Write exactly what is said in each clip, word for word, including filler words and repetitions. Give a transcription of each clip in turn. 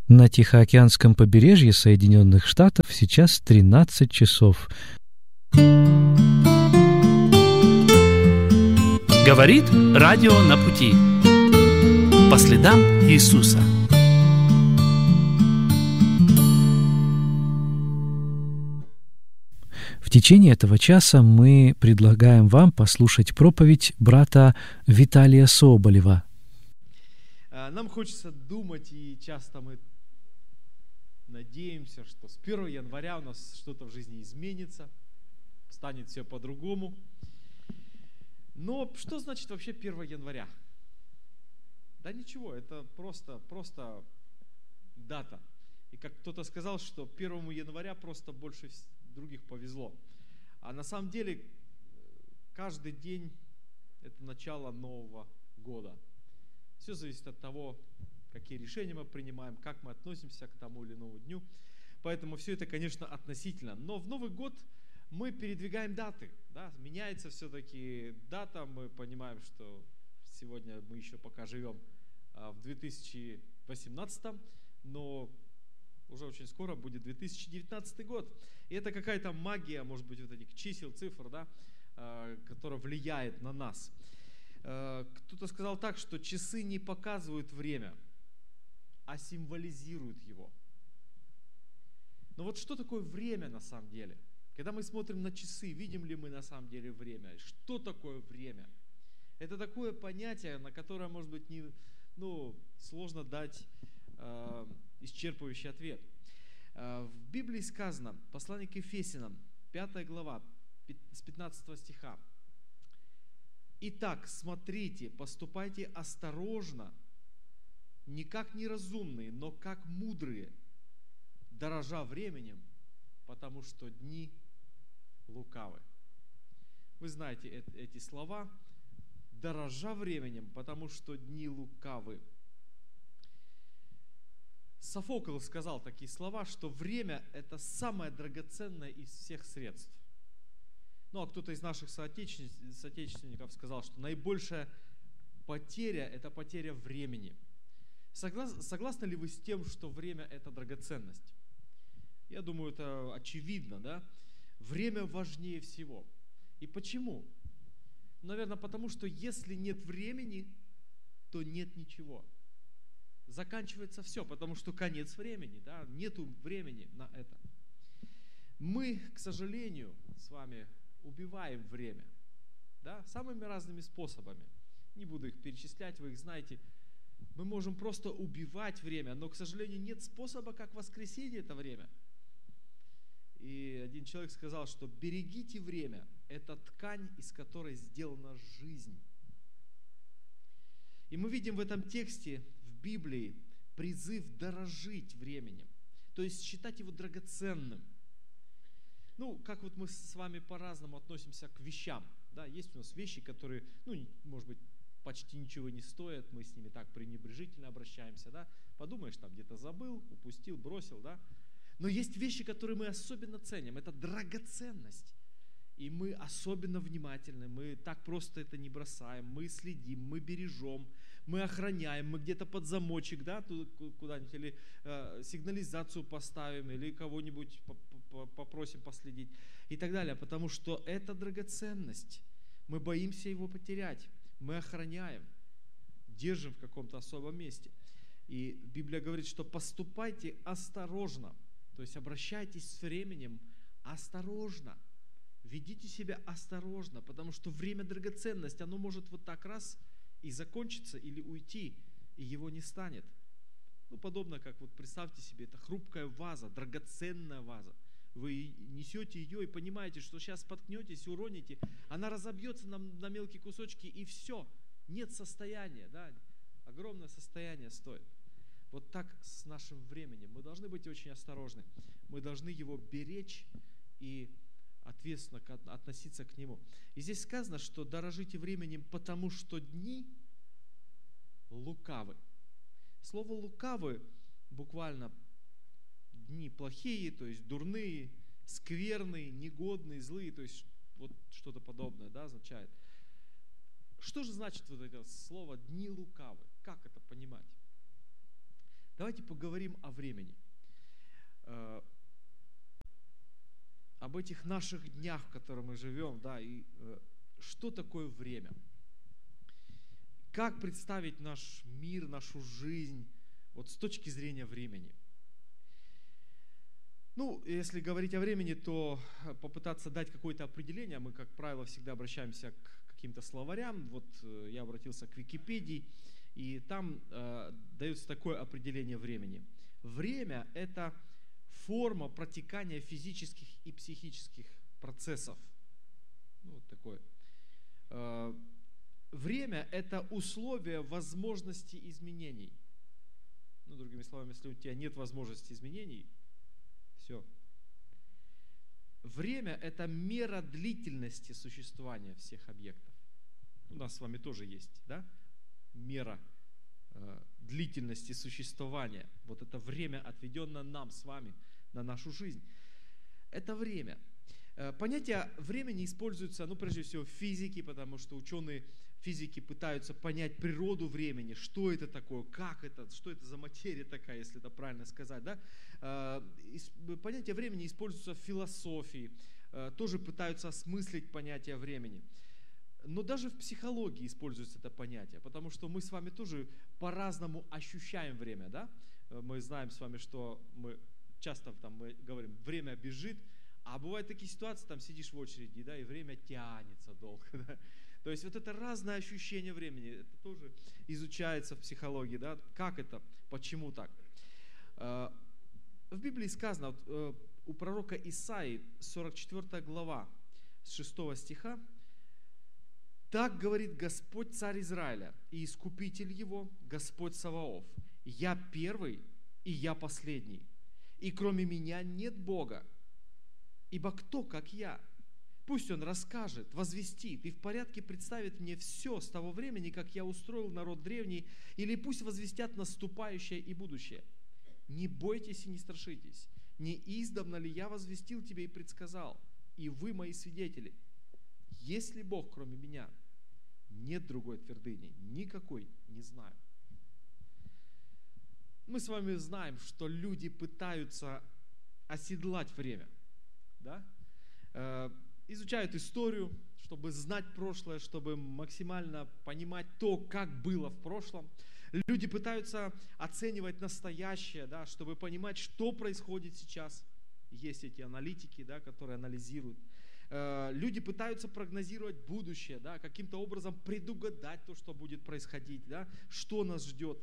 На Тихоокеанском побережье Соединенных Штатов сейчас тринадцать часов. Говорит радио на пути. По следам Иисуса. В течение этого часа мы предлагаем вам послушать проповедь брата Виталия Соболева. Нам хочется думать, и часто мы надеемся, что с первого января у нас что-то в жизни изменится, станет все по-другому. Но что значит вообще первого января? Да ничего, это просто, просто дата. И как кто-то сказал, что первого января просто больше других повезло. А на самом деле каждый день это начало Нового года. Все зависит от того, какие решения мы принимаем, как мы относимся к тому или иному дню. Поэтому все это, конечно, относительно. Но в Новый год мы передвигаем даты. Да? Меняется все-таки дата. Мы понимаем, что сегодня мы еще пока живем в две тысячи восемнадцатом, но уже очень скоро будет две тысячи девятнадцатый год. И это какая-то магия, может быть, вот этих чисел, цифр, да, которая влияет на нас. Кто-то сказал так, что часы не показывают время, а символизируют его. Но вот что такое время на самом деле? Когда мы смотрим на часы, видим ли мы на самом деле время? Что такое время? Это такое понятие, на которое, может быть, не, ну, сложно дать э, исчерпывающий ответ. Э, в Библии сказано, послание к Ефесянам, пятая глава, с пятнадцатого стиха. «Итак, смотрите, поступайте осторожно, не как неразумные, но как мудрые, дорожа временем, потому что дни лукавы». Вы знаете эти слова. «Дорожа временем, потому что дни лукавы». Софокл сказал такие слова, что время – это самое драгоценное из всех средств. Ну, а кто-то из наших соотечественников сказал, что наибольшая потеря – это потеря времени. Соглас, согласны ли вы с тем, что время – это драгоценность? Я думаю, это очевидно, да? Время важнее всего. И почему? Наверное, потому что если нет времени, то нет ничего. Заканчивается все, потому что конец времени, да? Нету времени на это. Мы, к сожалению, с вами убиваем время, да? Самыми разными способами. Не буду их перечислять, вы их знаете. Мы можем просто убивать время, но, к сожалению, нет способа, как воскресить это время. И один человек сказал, что берегите время, это ткань, из которой сделана жизнь. И мы видим в этом тексте, в Библии, призыв дорожить временем, то есть считать его драгоценным. Ну, как вот мы с вами по-разному относимся к вещам. Да? Есть у нас вещи, которые, ну, может быть, почти ничего не стоят, мы с ними так пренебрежительно обращаемся, да? Подумаешь, там где-то забыл, упустил, бросил, да? Но есть вещи, которые мы особенно ценим, это драгоценность. И мы особенно внимательны, мы так просто это не бросаем, мы следим, мы бережем, мы охраняем, мы где-то под замочек, да, куда-нибудь, или э, сигнализацию поставим, или кого-нибудь попросим последить и так далее, потому что это драгоценность. Мы боимся его потерять, мы охраняем, держим в каком-то особом месте. И Библия говорит, что поступайте осторожно, то есть обращайтесь с временем осторожно. Ведите себя осторожно, потому что время драгоценность, оно может вот так раз и закончиться или уйти, и его не станет. Ну, подобно как, вот представьте себе, это хрупкая ваза, драгоценная ваза. Вы несете ее и понимаете, что сейчас споткнетесь, уроните, она разобьется на, на мелкие кусочки, и все, нет состояния, да, огромное состояние стоит. Вот так с нашим временем. Мы должны быть очень осторожны, мы должны его беречь и ответственно относиться к нему. И здесь сказано, что дорожите временем, потому что дни лукавы. Слово лукавы буквально дни плохие, то есть дурные, скверные, негодные, злые, то есть вот что-то подобное, да, означает. Что же значит вот это слово «дни лукавы»? Как это понимать? Давайте поговорим о времени. Э, об этих наших днях, в которых мы живем, да, и э, что такое время. Как представить наш мир, нашу жизнь вот с точки зрения времени. Ну, если говорить о времени, то попытаться дать какое-то определение. Мы, как правило, всегда обращаемся к каким-то словарям. Вот э, я обратился к Википедии, и там э, дается такое определение времени. Время – это форма протекания физических и психических процессов. Ну, вот такое. Э, время – это условие возможности изменений. Ну, другими словами, если у тебя нет возможности изменений, все. Время – это мера длительности существования всех объектов. У нас с вами тоже есть, да, мера э, длительности существования. Вот это время, отведенное нам с вами на нашу жизнь. Это время. Э, понятие времени используется, ну, прежде всего, в физике, потому что ученые физики пытаются понять природу времени, что это такое, как это, что это за материя такая, если это правильно сказать. Да? Понятие времени используется в философии, тоже пытаются осмыслить понятие времени. Но даже в психологии используется это понятие, потому что мы с вами тоже по-разному ощущаем время. Да? Мы знаем с вами, что мы часто там мы говорим, время бежит, а бывают такие ситуации, там сидишь в очереди, да, и время тянется долго. Да? То есть вот это разное ощущение времени, это тоже изучается в психологии, да, как это, почему так. В Библии сказано, вот, у пророка Исаии, сорок четвёртая глава, с шестого стиха, «Так говорит Господь, царь Израиля, и искупитель его, Господь Саваоф, я первый, и я последний, и кроме меня нет Бога, ибо кто, как я?» Пусть он расскажет, возвестит и в порядке представит мне все с того времени, как я устроил народ древний, или пусть возвестят наступающее и будущее. Не бойтесь и не страшитесь. Не издавна ли я возвестил тебе и предсказал, и вы мои свидетели? Есть ли Бог, кроме меня? Нет другой твердыни, никакой не знаю. Мы с вами знаем, что люди пытаются оседлать время, да? Изучают историю, чтобы знать прошлое, чтобы максимально понимать то, как было в прошлом. Люди пытаются оценивать настоящее, да, чтобы понимать, что происходит сейчас. Есть эти аналитики, да, которые анализируют. Люди пытаются прогнозировать будущее, да, каким-то образом предугадать то, что будет происходить, да, что нас ждет.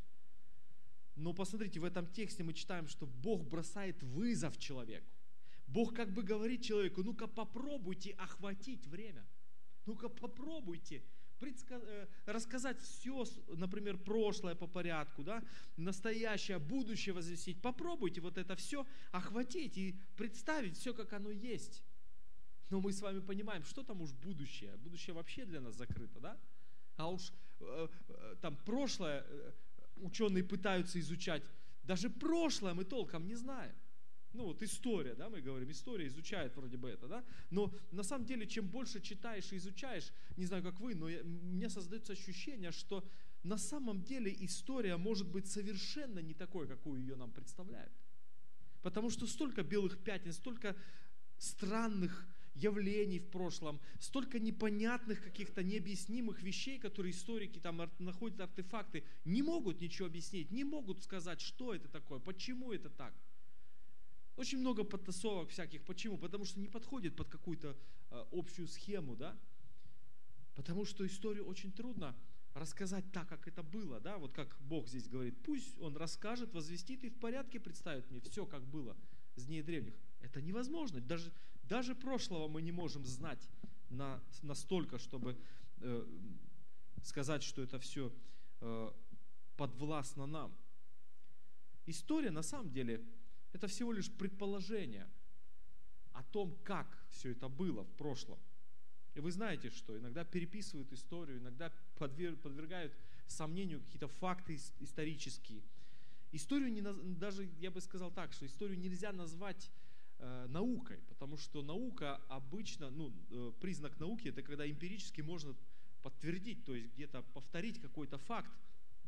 Но посмотрите, в этом тексте мы читаем, что Бог бросает вызов человеку. Бог как бы говорит человеку, ну-ка попробуйте охватить время. Ну-ка попробуйте предска- рассказать все, например, прошлое по порядку, да? Настоящее, будущее возвестить. Попробуйте вот это все охватить и представить все, как оно есть. Но мы с вами понимаем, что там уж будущее. Будущее вообще для нас закрыто, да? А уж э, э, там прошлое э, ученые пытаются изучать. Даже прошлое мы толком не знаем. Ну вот история, да, мы говорим, история изучает вроде бы это, да, но на самом деле, чем больше читаешь и изучаешь, не знаю, как вы, но я, у меня создается ощущение, что на самом деле история может быть совершенно не такой, какую ее нам представляют. Потому что столько белых пятен, столько странных явлений в прошлом, столько непонятных каких-то необъяснимых вещей, которые историки там находят артефакты, не могут ничего объяснить, не могут сказать, что это такое, почему это так. Очень много подтасовок всяких. Почему? Потому что не подходит под какую-то э, общую схему, да? Потому что историю очень трудно рассказать так, как это было, да? Вот как Бог здесь говорит, пусть Он расскажет, возвестит и в порядке представит мне все, как было с дней древних. Это невозможно. Даже, даже прошлого мы не можем знать на, настолько, чтобы э, сказать, что это все э, подвластно нам. История на самом деле это всего лишь предположение о том, как все это было в прошлом. И вы знаете, что иногда переписывают историю, иногда подвергают сомнению какие-то факты исторические. Историю, не, даже я бы сказал так, что историю нельзя назвать э, наукой, потому что наука обычно, ну, э, признак науки, это когда эмпирически можно подтвердить, то есть где-то повторить какой-то факт.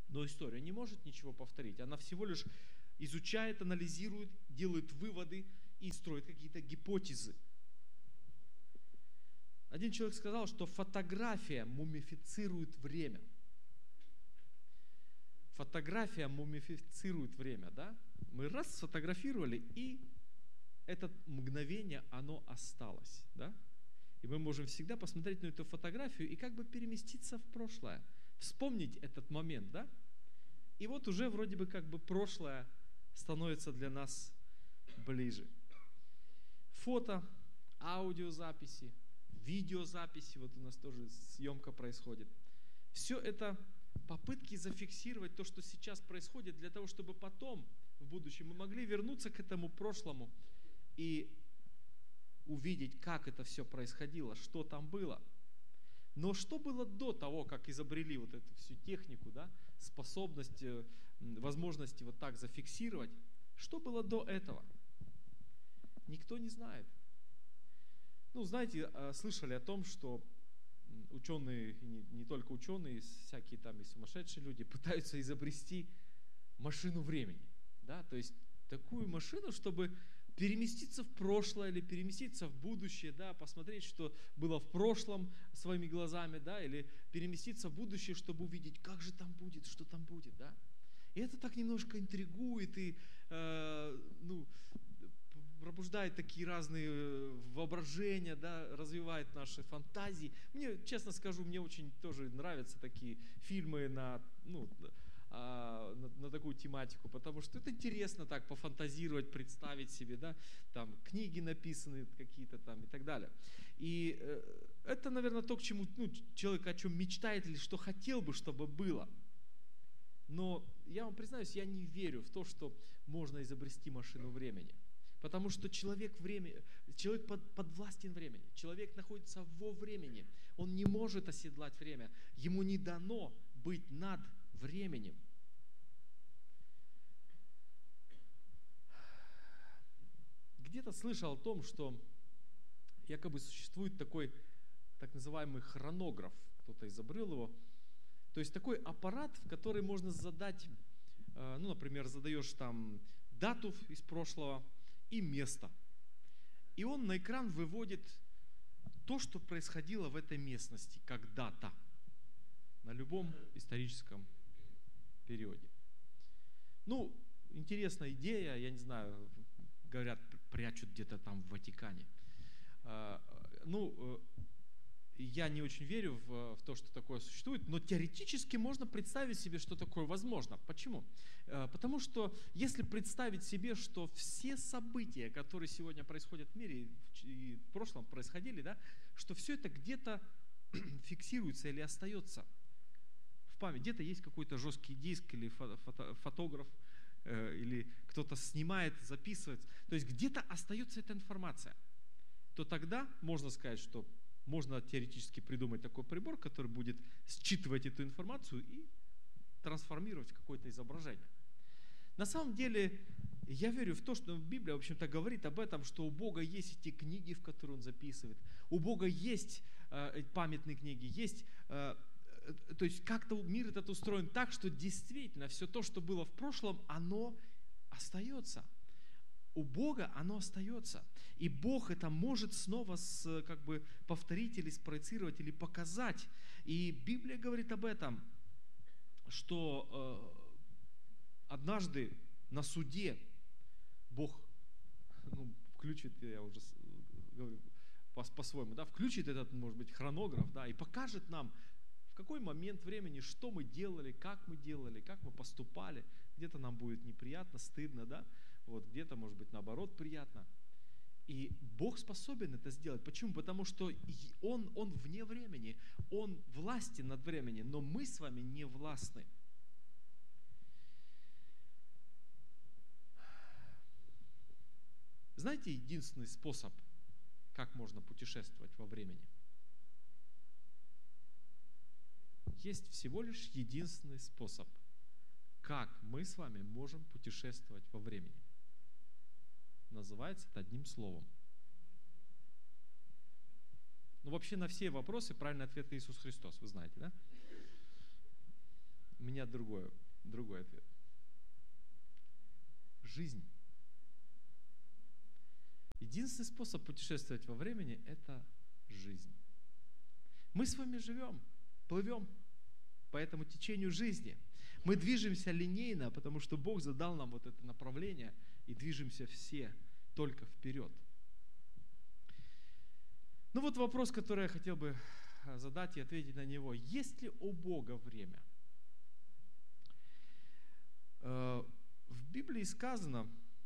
Но история не может ничего повторить. Она всего лишь изучает, анализирует, делает выводы и строит какие-то гипотезы. Один человек сказал, что фотография мумифицирует время. Фотография мумифицирует время, да? Мы раз сфотографировали, и это мгновение, оно осталось, да? И мы можем всегда посмотреть на эту фотографию и как бы переместиться в прошлое, вспомнить этот момент, да? И вот уже вроде бы как бы прошлое становится для нас ближе. Фото, аудиозаписи, видеозаписи, вот у нас тоже съемка происходит. Все это попытки зафиксировать то, что сейчас происходит, для того, чтобы потом, в будущем, мы могли вернуться к этому прошлому и увидеть, как это все происходило, что там было. Но что было до того, как изобрели вот эту всю технику, да, способность, возможности вот так зафиксировать, что было до этого? Никто не знает. Ну, знаете, слышали о том, что ученые, не, не только ученые, всякие там и сумасшедшие люди пытаются изобрести машину времени, да, то есть такую машину, чтобы переместиться в прошлое или переместиться в будущее, да, посмотреть, что было в прошлом своими глазами, да, или переместиться в будущее, чтобы увидеть, как же там будет, что там будет, да. И это так немножко интригует и, э, ну, пробуждает такие разные воображения, да, развивает наши фантазии. Мне, честно скажу, мне очень тоже нравятся такие фильмы на, ну, на, на такую тематику, потому что это интересно так пофантазировать, представить себе, да, там книги написаны какие-то там и так далее. И э, это, наверное, то, к чему, ну, человек о чем мечтает или что хотел бы, чтобы было. Но я вам признаюсь, я не верю в то, что можно изобрести машину времени. Потому что человек, время, человек под, подвластен времени, человек находится во времени, он не может оседлать время, ему не дано быть над временем. Где-то слышал о том, что якобы существует такой так называемый хронограф, кто-то изобрел его, то есть такой аппарат, в который можно задать, ну, например, задаешь там дату из прошлого, и место. И он на экран выводит то, что происходило в этой местности, когда-то, на любом историческом периоде. Ну, интересная идея, я не знаю, говорят, прячут где-то там в Ватикане. Ну, я не очень верю в, в то, что такое существует, но теоретически можно представить себе, что такое возможно. Почему? Потому что если представить себе, что все события, которые сегодня происходят в мире и в прошлом происходили, да, что все это где-то фиксируется или остается в памяти. Где-то есть какой-то жесткий диск или фото, фото, фотограф, э, или кто-то снимает, записывает. То есть где-то остается эта информация. То тогда можно сказать, что можно теоретически придумать такой прибор, который будет считывать эту информацию и трансформировать в какое-то изображение. На самом деле, я верю в то, что Библия, в общем-то, говорит об этом, что у Бога есть эти книги, в которые Он записывает. У Бога есть э, памятные книги, есть, э, э, то есть как-то мир этот устроен так, что действительно все то, что было в прошлом, оно остается. У Бога оно остается. И Бог это может снова с, как бы, повторить или спроецировать, или показать. И Библия говорит об этом, что э, однажды на суде Бог, ну, включит, я уже говорю по- по-своему, да, включит этот, может быть, хронограф, да, и покажет нам, в какой момент времени, что мы делали, как мы делали, как мы поступали. Где-то нам будет неприятно, стыдно, да, вот, где-то, может быть, наоборот, приятно. И Бог способен это сделать. Почему? Потому что Он, Он вне времени, Он властен над временем, но мы с вами не властны. Знаете, единственный способ, как можно путешествовать во времени? Есть всего лишь единственный способ, как мы с вами можем путешествовать во времени. Называется это одним словом. Ну, вообще на все вопросы правильный ответ Иисус Христос, вы знаете, да? у меня другой, другой ответ. Жизнь. Единственный способ путешествовать во времени – это жизнь. Мы с вами живем, плывем по этому течению жизни. Мы движемся линейно, потому что Бог задал нам вот это направление, и движемся все только вперед. Ну вот вопрос, который я хотел бы задать и ответить на него. Есть ли у Бога время? В Библии сказано,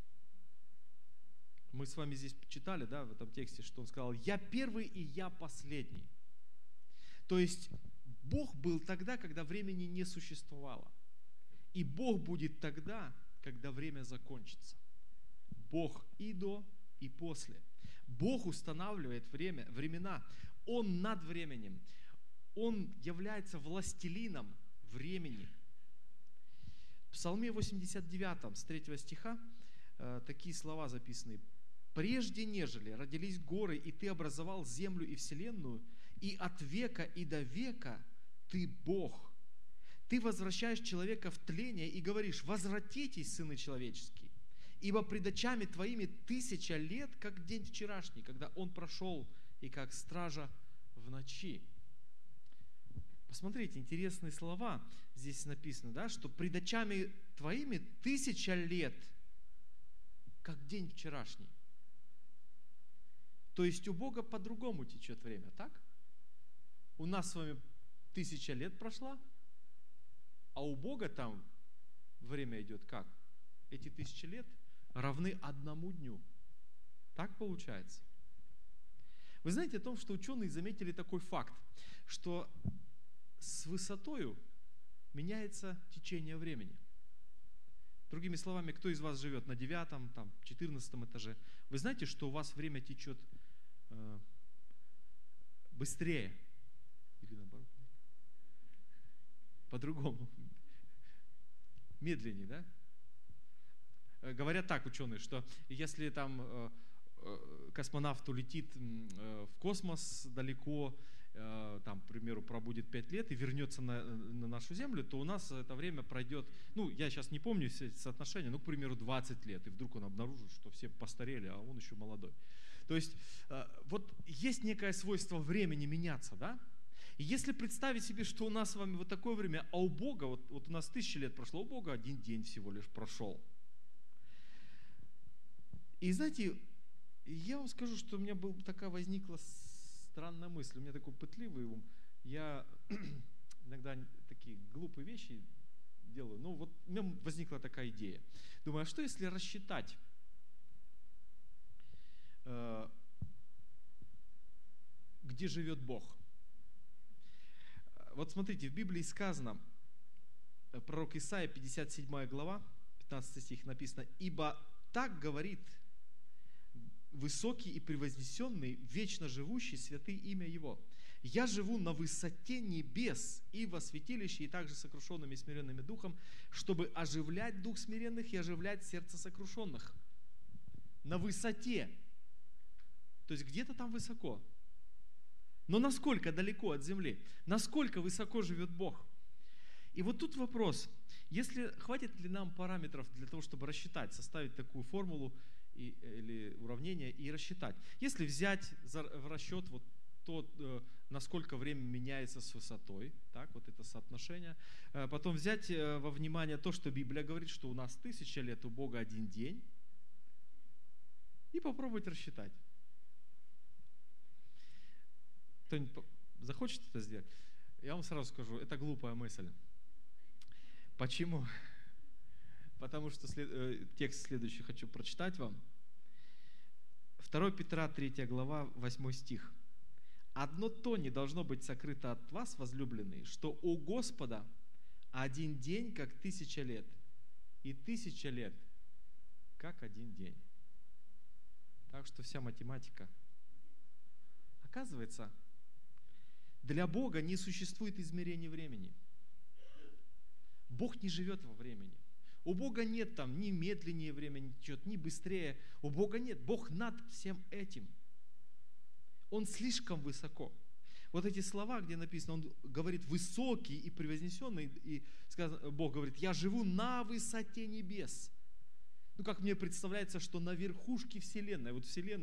мы с вами здесь читали, да, в этом тексте, что Он сказал: «Я первый и я последний». То есть Бог был тогда, когда времени не существовало. И Бог будет тогда, когда время закончится. Бог и до, и после. Бог устанавливает время, времена. Он над временем. Он является властелином времени. В Псалме восемьдесят девятом, с третьего стиха, э, такие слова записаны. «Прежде нежели родились горы, и ты образовал землю и вселенную, и от века и до века ты Бог. Ты возвращаешь человека в тление и говоришь: возвратитесь, сыны человеческие, ибо пред очами твоими тысяча лет, как день вчерашний, когда он прошел, и как стража в ночи». Посмотрите, интересные слова здесь написано, да, что пред очами твоими тысяча лет, как день вчерашний. То есть у Бога по-другому течет время, так? У нас с вами тысяча лет прошла, а у Бога там время идет как? Эти тысячи лет равны одному дню. Так получается. Вы знаете о том, что ученые заметили такой факт, что с высотою меняется течение времени. Другими словами, кто из вас живет на девятом, там, четырнадцатом этаже, вы знаете, что у вас время течет э, быстрее? Или наоборот? По-другому. Медленнее, да? Говорят так ученые, что если там э, э, космонавт улетит э, в космос далеко, э, там, к примеру, пробудет пять лет и вернется на, на нашу Землю, то у нас это время пройдет, ну, я сейчас не помню соотношение, ну, к примеру, двадцать лет, и вдруг он обнаружит, что все постарели, а он еще молодой. То есть э, вот есть некое свойство времени меняться, да? И если представить себе, что у нас с вами вот такое время, а у Бога, вот, вот у нас тысячи лет прошло, у Бога один день всего лишь прошел. И знаете, я вам скажу, что у меня был, такая возникла странная мысль, у меня такой пытливый ум. Я иногда такие глупые вещи делаю. Ну вот у меня возникла такая идея. Думаю, а что если рассчитать, э, где живет Бог? Вот смотрите, в Библии сказано, пророк Исаия, пятьдесят седьмая глава, пятнадцатый стих написано: «Ибо так говорит высокий и превознесенный, вечно живущий, святый имя Его. Я живу на высоте небес и во святилище, и также сокрушенными и смиренными духом, чтобы оживлять дух смиренных и оживлять сердце сокрушенных». На высоте. То есть где-то там высоко. Но насколько далеко от земли? Насколько высоко живет Бог? И вот тут вопрос. Если хватит ли нам параметров для того, чтобы рассчитать, составить такую формулу и, или уравнение и рассчитать? Если взять за, в расчет вот то, э, насколько время меняется с высотой, так, вот это соотношение, э, потом взять э, во внимание то, что Библия говорит, что у нас тысяча лет, у Бога один день, и попробовать рассчитать. Кто-нибудь захочет это сделать? Я вам сразу скажу, это глупая мысль. Почему? Потому что след... э, текст следующий хочу прочитать вам. второе Петра, третья глава, восьмой стих. «Одно то не должно быть сокрыто от вас, возлюбленные, что у Господа один день, как тысяча лет, и тысяча лет, как один день». Так что вся математика. Оказывается, для Бога не существует измерений времени. Бог не живет во времени. У Бога нет там ни медленнее времени течет, ни быстрее. У Бога нет. Бог над всем этим. Он слишком высоко. Вот эти слова, где написано, он говорит высокий и превознесенный, и сказано, Бог говорит, я живу на высоте небес. Ну, как мне представляется, что на верхушке Вселенной, вот Вселенная,